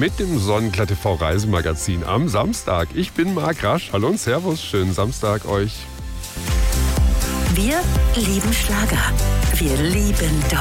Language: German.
mit dem Sonnenklar TV Reisemagazin am Samstag. Ich bin Marc Rasch. Hallo und Servus. Schönen Samstag euch. Wir lieben Schlager. Wir lieben Deutschland.